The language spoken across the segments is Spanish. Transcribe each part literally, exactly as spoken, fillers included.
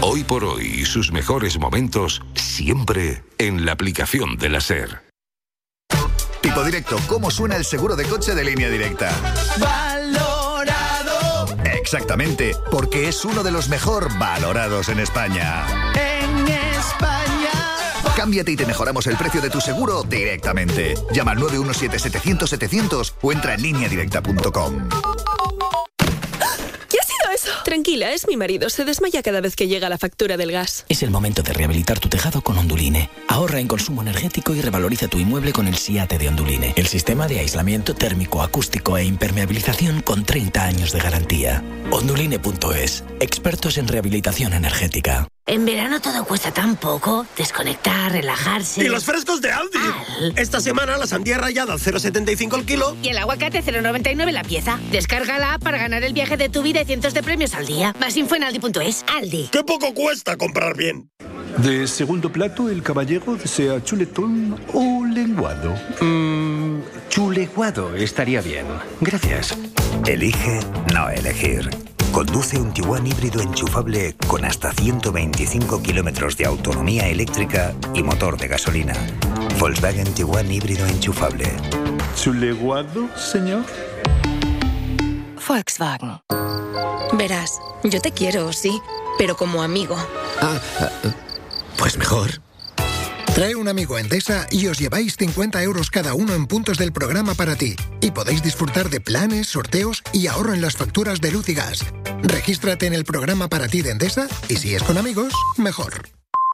Hoy por hoy y sus mejores momentos siempre en la aplicación de la SER. Tipo Directo, ¿cómo suena el seguro de coche de Línea Directa? Valorado. Exactamente, porque es uno de los mejor valorados en España. En España. Cámbiate y te mejoramos el precio de tu seguro directamente. Llama al nueve uno siete setecientos setecientos o entra en línea directa punto com. ¿Qué ha sido eso? Tranquila, es mi marido. Se desmaya cada vez que llega la factura del gas. Es el momento de rehabilitar tu tejado con Onduline. Ahorra en consumo energético y revaloriza tu inmueble con el SIATE de Onduline. El sistema de aislamiento térmico, acústico e impermeabilización con treinta años de garantía. Onduline punto es. Expertos en rehabilitación energética. En verano todo cuesta tan poco. Desconectar, relajarse. ¡Y los frescos de Aldi! Al. Esta semana la sandía rallada al cero coma setenta y cinco el kilo. Y el aguacate cero coma noventa y nueve la pieza. Descárgala para ganar el viaje de tu vida y cientos de premios al día. Más info en aldi punto es. Aldi. ¡Qué poco cuesta comprar bien! De segundo plato, el caballero desea chuletón o lenguado. Mmm, chuleguado estaría bien. Gracias. Elige no elegir. Conduce un Tiguan híbrido enchufable con hasta ciento veinticinco kilómetros de autonomía eléctrica y motor de gasolina. Volkswagen Tiguan híbrido enchufable. ¿Chuleguado, señor? Volkswagen. Verás, yo te quiero, sí, pero como amigo. Ah, pues mejor. Trae un amigo a Endesa y os lleváis cincuenta euros cada uno en puntos del programa para ti. Y podéis disfrutar de planes, sorteos y ahorro en las facturas de luz y gas. Regístrate en el programa para ti de Endesa y si es con amigos, mejor.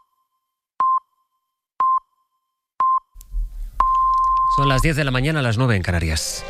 Son las diez de la mañana, a las nueve en Canarias.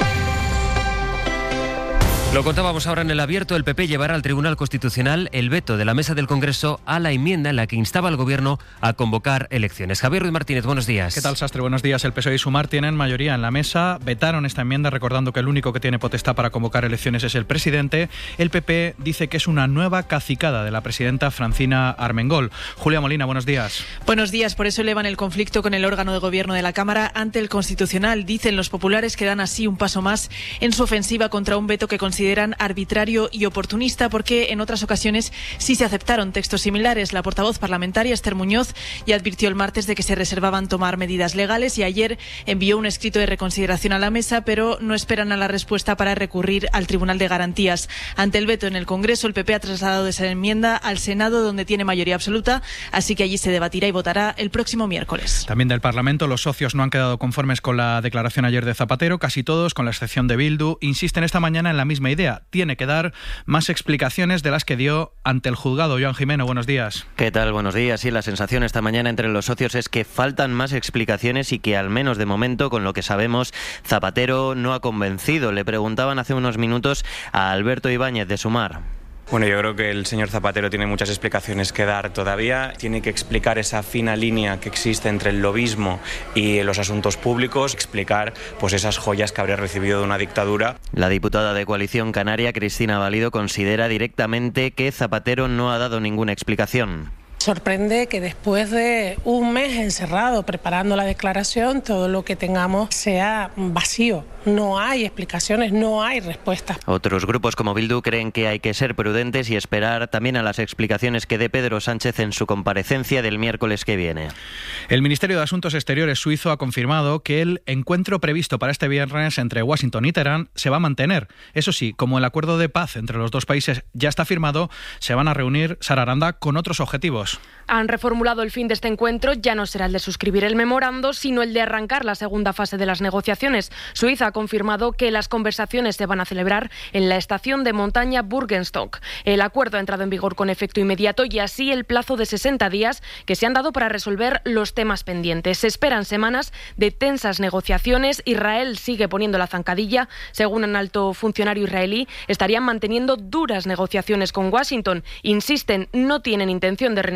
Lo contábamos ahora en el abierto, el P P llevará al Tribunal Constitucional el veto de la Mesa del Congreso a la enmienda en la que instaba al Gobierno a convocar elecciones. Javier Ruiz Martínez, buenos días. ¿Qué tal, Sastre? Buenos días. El P S O E y Sumar tienen mayoría en la mesa, vetaron esta enmienda recordando que el único que tiene potestad para convocar elecciones es el presidente. El P P dice que es una nueva cacicada de la presidenta Francina Armengol. Julia Molina, buenos días. Buenos días. Por eso elevan el conflicto con el órgano de gobierno de la Cámara ante el Constitucional. Dicen los populares que dan así un paso más en su ofensiva contra un veto que consideran arbitrario y oportunista, porque en otras ocasiones sí se aceptaron textos similares. La portavoz parlamentaria, Esther Muñoz, ya advirtió el martes de que se reservaban tomar medidas legales y ayer envió un escrito de reconsideración a la mesa, pero no esperan a la respuesta para recurrir al Tribunal de Garantías. Ante el veto en el Congreso, el P P ha trasladado esa enmienda al Senado, donde tiene mayoría absoluta, así que allí se debatirá y votará el próximo miércoles. También del Parlamento, los socios no han quedado conformes con la declaración ayer de Zapatero. Casi todos, con la excepción de Bildu, insisten esta mañana en la misma idea. Tiene que dar más explicaciones de las que dio ante el juzgado. Joan Jimeno, buenos días. ¿Qué tal? Buenos días. Sí, la sensación esta mañana entre los socios es que faltan más explicaciones y que, al menos de momento, con lo que sabemos, Zapatero no ha convencido. Le preguntaban hace unos minutos a Alberto Ibáñez de Sumar. Bueno, yo creo que el señor Zapatero tiene muchas explicaciones que dar todavía. Tiene que explicar esa fina línea que existe entre el lobismo y los asuntos públicos, explicar pues esas joyas que habría recibido de una dictadura. La diputada de Coalición Canaria, Cristina Valido, considera directamente que Zapatero no ha dado ninguna explicación. Sorprende que después de un mes encerrado preparando la declaración, todo lo que tengamos sea vacío. No hay explicaciones, no hay respuestas. Otros grupos como Bildu creen que hay que ser prudentes y esperar también a las explicaciones que dé Pedro Sánchez en su comparecencia del miércoles que viene. El Ministerio de Asuntos Exteriores suizo ha confirmado que el encuentro previsto para este viernes entre Washington y Teherán se va a mantener. Eso sí, como el acuerdo de paz entre los dos países ya está firmado, se van a reunir, Sara Aranda, con otros objetivos. Han reformulado el fin de este encuentro, ya no será el de suscribir el memorando, sino el de arrancar la segunda fase de las negociaciones. Suiza ha confirmado que las conversaciones se van a celebrar en la estación de montaña Burgenstock. El acuerdo ha entrado en vigor con efecto inmediato y así el plazo de sesenta días que se han dado para resolver los temas pendientes. Se esperan semanas de tensas negociaciones. Israel sigue poniendo la zancadilla. Según un alto funcionario israelí, estarían manteniendo duras negociaciones con Washington. Insisten, no tienen intención de reiniciar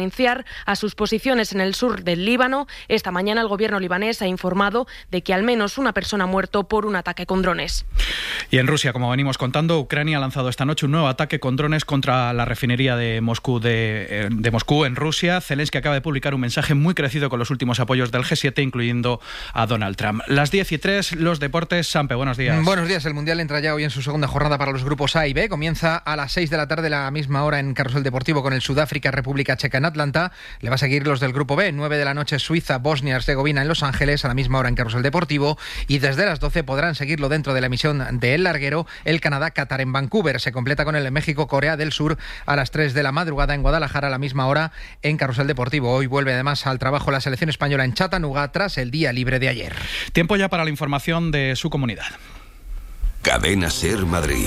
renunciar a sus posiciones en el sur del Líbano. Esta mañana el gobierno libanés ha informado de que al menos una persona ha muerto por un ataque con drones. Y en Rusia, como venimos contando, Ucrania ha lanzado esta noche un nuevo ataque con drones contra la refinería de Moscú, de, de Moscú en Rusia. Zelensky acaba de publicar un mensaje muy crecido con los últimos apoyos del G siete, incluyendo a Donald Trump. Las diez y tres, los deportes. Sampe, buenos días. Buenos días. El Mundial entra ya hoy en su segunda jornada para los grupos A y B. Comienza a las seis de la tarde, la misma hora en Carrusel Deportivo, con el Sudáfrica República Checa en Atlanta. Le va a seguir los del grupo B, nueve de la noche Suiza Bosnia Herzegovina en Los Ángeles, a la misma hora en Carrusel Deportivo. Y desde las doce podrán seguirlo dentro de la emisión de El Larguero, el Canadá-Qatar en Vancouver. Se completa con el México-Corea del Sur a las tres de la madrugada en Guadalajara, a la misma hora en Carrusel Deportivo. Hoy vuelve además al trabajo la selección española en Chattanooga tras el día libre de ayer. Tiempo ya para la información de su comunidad. Cadena SER Madrid.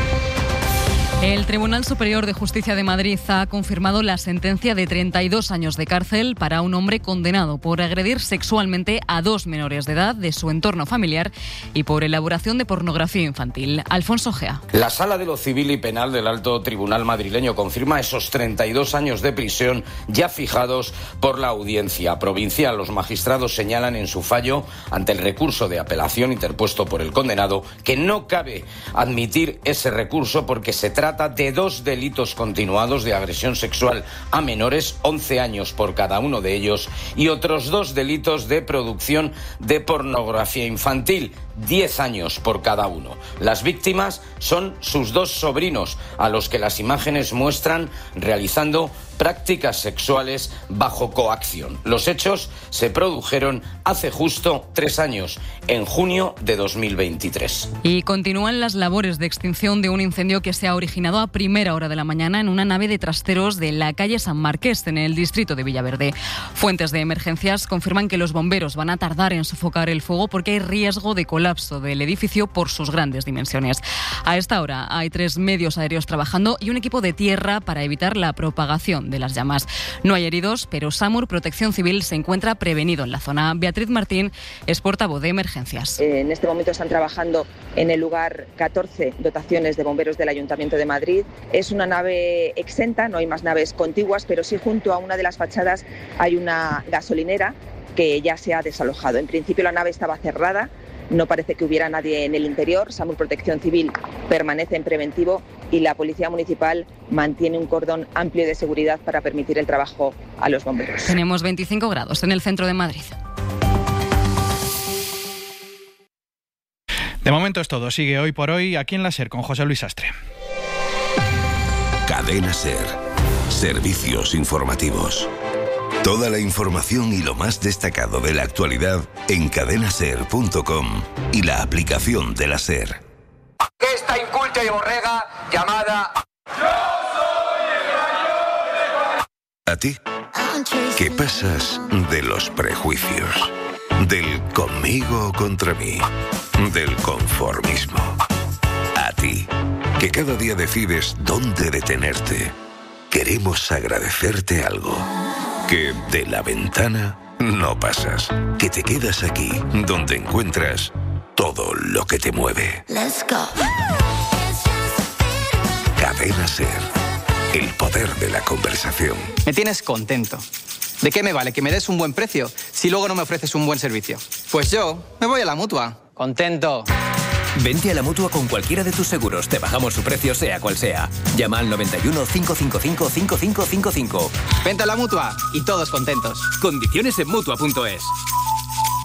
El Tribunal Superior de Justicia de Madrid ha confirmado la sentencia de treinta y dos años de cárcel para un hombre condenado por agredir sexualmente a dos menores de edad de su entorno familiar y por elaboración de pornografía infantil. Alfonso Gea. La Sala de lo Civil y Penal del Alto Tribunal madrileño confirma esos treinta y dos años de prisión ya fijados por la Audiencia Provincial. Los magistrados señalan en su fallo, ante el recurso de apelación interpuesto por el condenado, que no cabe admitir ese recurso porque se trata trata de dos delitos continuados de agresión sexual a menores, once años por cada uno de ellos, y otros dos delitos de producción de pornografía infantil, diez años por cada uno. Las víctimas son sus dos sobrinos, a los que las imágenes muestran realizando prácticas sexuales bajo coacción. Los hechos se produjeron hace justo tres años, en junio de dos mil veintitrés. Y continúan las labores de extinción de un incendio que se ha originado a primera hora de la mañana en una nave de trasteros de la calle San Marqués, en el distrito de Villaverde. Fuentes de emergencias confirman que los bomberos van a tardar en sofocar el fuego porque hay riesgo de colapso del edificio por sus grandes dimensiones. A esta hora hay tres medios aéreos trabajando y un equipo de tierra para evitar la propagación de las llamas. No hay heridos, pero SAMUR Protección Civil se encuentra prevenido en la zona. Beatriz Martín es portavoz de emergencias. En este momento están trabajando en el lugar catorce dotaciones de bomberos del Ayuntamiento de Madrid. Es una nave exenta, no hay más naves contiguas, pero sí junto a una de las fachadas hay una gasolinera que ya se ha desalojado. En principio la nave estaba cerrada, no parece que hubiera nadie en el interior. SAMUR Protección Civil permanece en preventivo y la Policía Municipal mantiene un cordón amplio de seguridad para permitir el trabajo a los bomberos. Tenemos veinticinco grados en el centro de Madrid. De momento es todo. Sigue Hoy por Hoy aquí en la SER con José Luis Sastre. Cadena SER. Servicios informativos. Toda la información y lo más destacado de la actualidad en cadena ser punto com y la aplicación de la SER. Esta inculta y borrega llamada... ¡Yo soy el mayor de... ¿A ti? ¿Qué pasas de los prejuicios? Del conmigo o contra mí. Del conformismo. A ti, que cada día decides dónde detenerte. Queremos agradecerte algo. Que de la ventana no pasas. Que te quedas aquí, donde encuentras todo lo que te mueve. Let's go. Cadena SER. El poder de la conversación. Me tienes contento. ¿De qué me vale que me des un buen precio si luego no me ofreces un buen servicio? Pues yo me voy a la Mutua. Contento. Vente a la Mutua con cualquiera de tus seguros. Te bajamos su precio sea cual sea. Llama al noventa y uno, cinco cinco cinco, cinco cinco cinco cinco. Vente a la Mutua y todos contentos. Condiciones en Mutua punto es.